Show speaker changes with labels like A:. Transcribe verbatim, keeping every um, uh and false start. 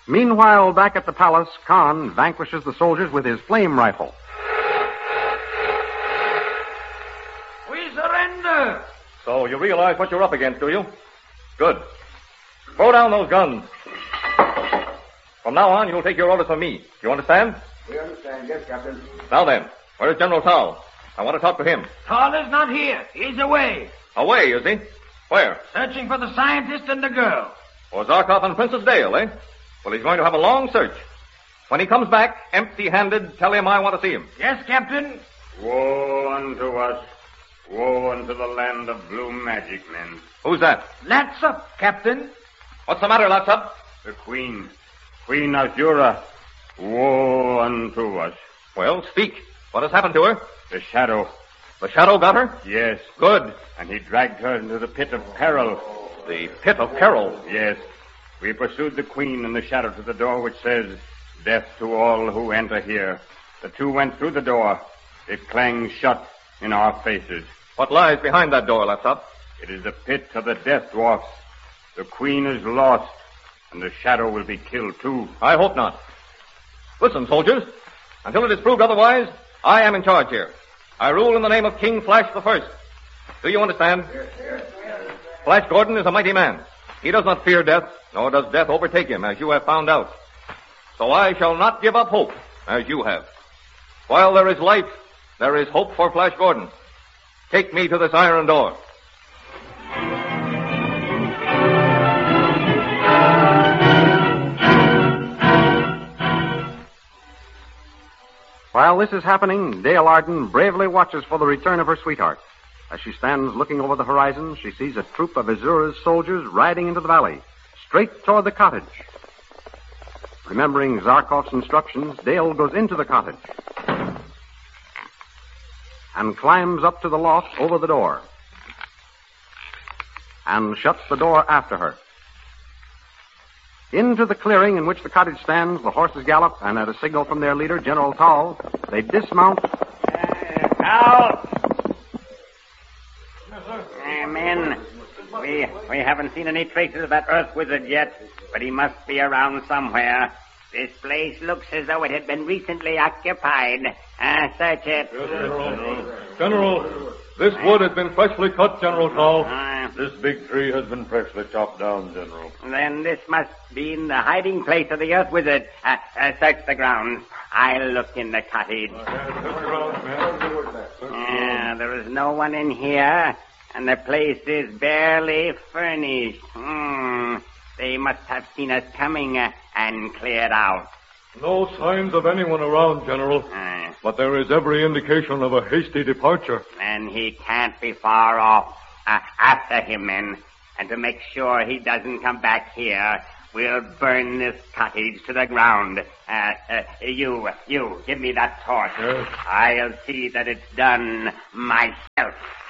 A: Meanwhile, back at the palace, Khan vanquishes the soldiers with his flame rifle.
B: We surrender.
C: So you realize what you're up against, do you? Good. Throw down those guns. From now on, you'll take your orders from me. You understand?
D: We understand, yes, Captain.
C: Now then, where is General Tal? I want to talk to him.
B: Tal is not here. He's away.
C: Away, is he? Where?
B: Searching for the scientist and the girl.
C: For Zarkov and Princess Dale, eh? Well, he's going to have a long search. When he comes back, empty-handed, tell him I want to see him.
B: Yes, Captain.
D: Woe unto us. Woe unto the land of blue magic men.
C: Who's that?
B: Latsup, Captain.
C: What's the matter, Latsup?
D: The Queen. Queen Azura. Woe unto us.
C: Well, speak. What has happened to her?
D: The shadow.
C: The shadow got her?
D: Yes.
C: Good.
D: And he dragged her into the pit of peril.
C: The pit of peril?
D: Yes. We pursued the Queen and the shadow to the door which says, death to all who enter here. The two went through the door. It clanged shut in our faces.
C: What lies behind that door, Latsup?
D: It is the pit of the death dwarfs. The Queen is lost, and the shadow will be killed too.
C: I hope not. Listen, soldiers. Until it is proved otherwise, I am in charge here. I rule in the name of King Flash the First. Do you understand?
D: Yes, yes, yes.
C: Flash Gordon is a mighty man. He does not fear death, nor does death overtake him, as you have found out. So I shall not give up hope, as you have. While there is life, there is hope for Flash Gordon. Take me to this iron door.
A: While this is happening, Dale Arden bravely watches for the return of her sweetheart. As she stands looking over the horizon, she sees a troop of Azura's soldiers riding into the valley, straight toward the cottage. Remembering Zarkov's instructions, Dale goes into the cottage and climbs up to the loft over the door and shuts the door after her. Into the clearing in which the cottage stands, the horses gallop, and at a signal from their leader, General Tal, they dismount.
E: Uh, Tal! Uh, men, we, we haven't seen any traces of that Earth Wizard yet, but he must be around somewhere. This place looks as though it had been recently occupied. Uh, search it.
F: Yes, General. General, this wood has been freshly cut, General Tal.
E: Uh,
F: this big tree has been freshly chopped down, General.
E: Then this must be in the hiding place of the Earth Wizard. Uh, uh, search the grounds. I'll look in the cottage. Uh, there is no one in here, and the place is barely furnished. Hmm. They must have seen us coming uh, and cleared out.
F: No signs of anyone around, General.
E: Uh,
F: but there is every indication of a hasty departure.
E: And he can't be far off. Uh, after him, men. And to make sure he doesn't come back here, we'll burn this cottage to the ground. Uh, uh, you, you, give me that torch.
F: Yes.
E: I'll see that it's done myself.